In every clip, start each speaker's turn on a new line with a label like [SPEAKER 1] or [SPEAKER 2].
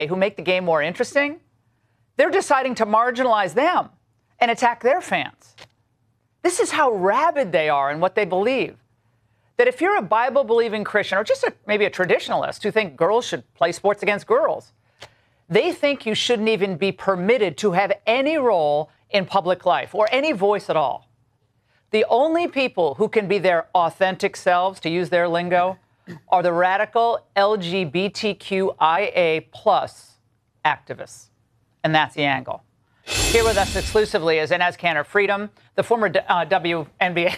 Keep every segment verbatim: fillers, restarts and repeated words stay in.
[SPEAKER 1] who make the game more interesting, they're deciding to marginalize them and attack their fans. This is how rabid they are in what they believe. That if you're a Bible-believing Christian or just a, maybe a traditionalist who think girls should play sports against girls, they think you shouldn't even be permitted to have any role in public life or any voice at all. The only people who can be their authentic selves, to use their lingo, are the radical L G B T Q I A plus activists. And that's the angle. Here with us exclusively is Enes Kanter Freedom, the former uh, W N B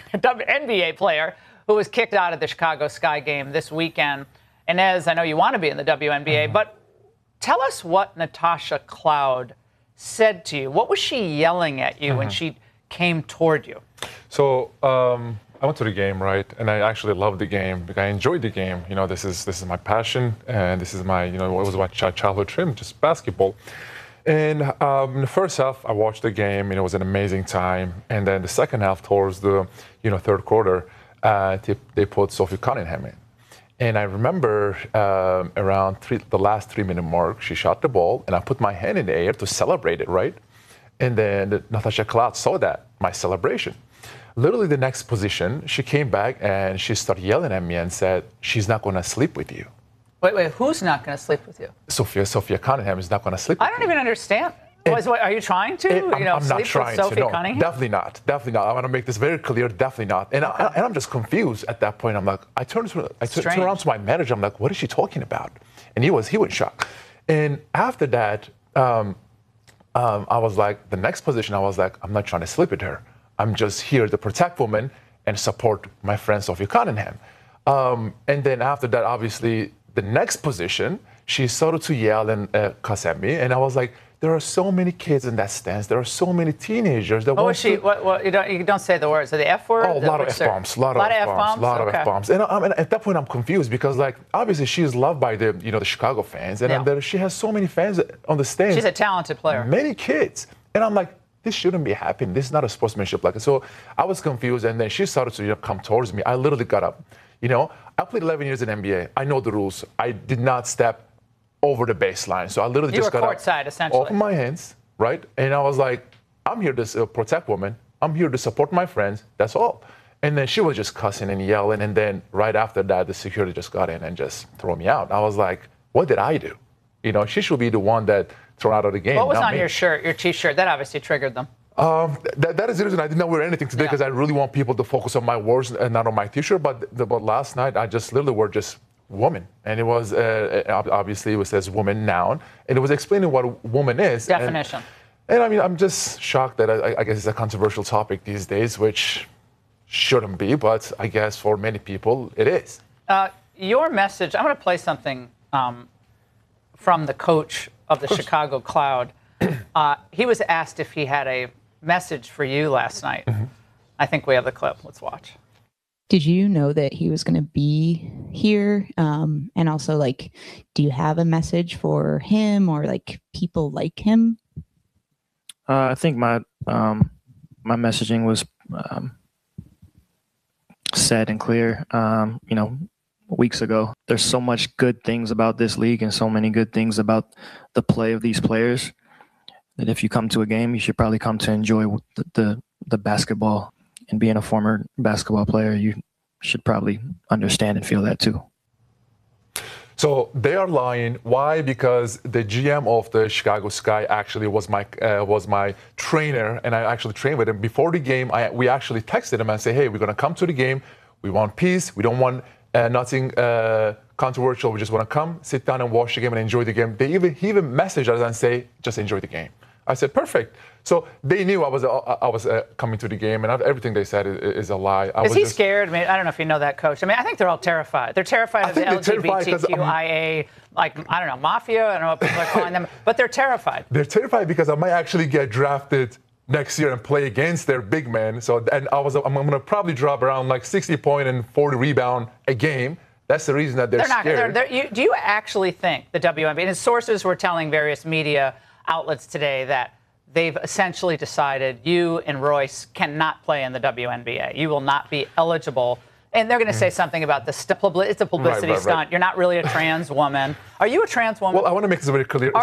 [SPEAKER 1] A player who was kicked out of the Chicago Sky game this weekend. Enes, I know you want to be in the W N B A, mm-hmm. but tell us what Natasha Cloud said to you. What was she yelling at you mm-hmm. when she came toward you?
[SPEAKER 2] So um, I went to the game, right? And I actually loved the game because I enjoyed the game. You know, this is this is my passion, and this is my, you know, what was my childhood dream, just basketball. And um, in the first half, I watched the game, and it was an amazing time. And then the second half, towards the, you know, third quarter, uh, they, they put Sophie Cunningham in. And I remember um, around three, the last three-minute mark, she shot the ball, and I put my hand in the air to celebrate it, right? And then Natasha Cloud saw that, my celebration. Literally the next position, she came back, and she started yelling at me and said, she's not going to sleep with you.
[SPEAKER 1] Wait, wait, who's not going to sleep with you?
[SPEAKER 2] Sophia, Sophia Cunningham is not going to sleep
[SPEAKER 1] I
[SPEAKER 2] with
[SPEAKER 1] don't
[SPEAKER 2] you.
[SPEAKER 1] even understand. Was, what, are you trying to,
[SPEAKER 2] It,
[SPEAKER 1] you
[SPEAKER 2] I'm,
[SPEAKER 1] know,
[SPEAKER 2] I'm
[SPEAKER 1] sleep
[SPEAKER 2] not trying
[SPEAKER 1] with Sophie
[SPEAKER 2] to, no,
[SPEAKER 1] Cunningham?
[SPEAKER 2] Definitely not, definitely not. I want to make this very clear, definitely not. And, okay. I, and I'm just confused at that point. I'm like, I turned, to, I t- turned around to my manager. I'm like, what is she talking about? And he was, he was shocked. And after that, um, um, I was like, the next position, I was like, I'm not trying to sleep with her. I'm just here to protect women and support my friend Sophie Cunningham. Um, and then after that, obviously, the next position, she started to yell and uh, cuss at me, and I was like, there are so many kids in that stands. There are so many teenagers that
[SPEAKER 1] what
[SPEAKER 2] want
[SPEAKER 1] was she?
[SPEAKER 2] to...
[SPEAKER 1] What, what, you, don't, you don't say the words. Are the F word?
[SPEAKER 2] Oh, a lot of F-bombs. A lot of F-bombs. A lot of F-bombs. And, um, and at that point, I'm confused because, like, obviously she is loved by the, you know, the Chicago fans, and
[SPEAKER 1] yeah.
[SPEAKER 2] um, there, she has so many fans on the stands.
[SPEAKER 1] She's a talented player.
[SPEAKER 2] Many kids. And I'm like, this shouldn't be happening. This is not a sportsmanship. Like, so I was confused, and then she started to, you know, come towards me. I literally got up. You know, I played eleven years in N B A. I know the rules. I did not step over the baseline. So I literally
[SPEAKER 1] you
[SPEAKER 2] just
[SPEAKER 1] were
[SPEAKER 2] got
[SPEAKER 1] courtside,
[SPEAKER 2] up,
[SPEAKER 1] essentially.
[SPEAKER 2] opened my hands, right? And I was like, I'm here to uh, protect women. I'm here to support my friends. That's all. And then she was just cussing and yelling. And then right after that, the security just got in and just threw me out. I was like, what did I do? You know, she should be the one that threw out of the game.
[SPEAKER 1] What was on
[SPEAKER 2] me.
[SPEAKER 1] your shirt, your T-shirt? That obviously triggered them.
[SPEAKER 2] Um, that, that is the reason I did not wear anything today because yeah. I really want people to focus on my words and not on my T-shirt. But, the, but last night, I just literally wore just woman. And it was, uh, obviously, it says woman noun. And it was explaining what a woman is.
[SPEAKER 1] Definition.
[SPEAKER 2] And, and I mean, I'm just shocked that I, I guess it's a controversial topic these days, which shouldn't be. But I guess for many people, it is.
[SPEAKER 1] Uh, your message, I'm going to play something um, from the coach of the of Chicago Cloud. Uh, he was asked if he had a message for you last night. Mm-hmm. I think we have the clip. Let's watch.
[SPEAKER 3] Did you know that he was going to be here? Um, and also, like, do you have a message for him or like people like him?
[SPEAKER 4] Uh, I think my um, my messaging was um, set and clear. Um, you know, weeks ago. There's so much good things about this league and so many good things about the play of these players that if you come to a game, you should probably come to enjoy the, the, the basketball. And being a former basketball player, you should probably understand and feel that too.
[SPEAKER 2] So they are lying. Why? Because the G M of the Chicago Sky actually was my uh, was my trainer, and I actually trained with him before the game. I, we actually texted him and say, "Hey, we're gonna come to the game. We want peace. We don't want uh, nothing uh, controversial. We just want to come, sit down, and watch the game and enjoy the game." They even he even messaged us and say, "Just enjoy the game." I said, perfect. So they knew I was uh, I was uh, coming to the game, and everything they said is, is a lie. I
[SPEAKER 1] is
[SPEAKER 2] was
[SPEAKER 1] he
[SPEAKER 2] just,
[SPEAKER 1] scared? I mean, I don't know if you know that coach. I mean, I think they're all terrified. They're terrified of the L G B T Q I A, like, I don't know, mafia. I don't know what people are calling them, but they're terrified.
[SPEAKER 2] They're terrified because I might actually get drafted next year and play against their big men. So, and I was, I'm going to probably drop around like sixty point and forty rebound a game. That's the reason that they're,
[SPEAKER 1] they're not,
[SPEAKER 2] scared.
[SPEAKER 1] They're, they're, you, do you actually think the W N B A, and his sources were telling various media outlets today that they've essentially decided you and Royce cannot play in the W N B A. You will not be eligible And they're going to say something about the st- publi- it's a publicity
[SPEAKER 2] Right, right, right.
[SPEAKER 1] stunt. You're not really a trans woman. Are you a trans woman?
[SPEAKER 2] Well, I want to make this very clear.